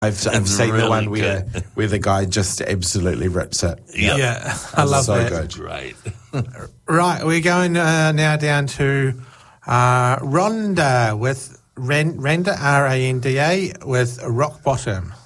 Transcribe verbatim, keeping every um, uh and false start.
I've, I've It's seen the really one where good. where the guy just absolutely rips it. Yep. Yeah, I love so that. good. Right. Right, we're going uh, now down to uh, Rhonda with Ren, Renda, R A N D A, with Rock Bottom.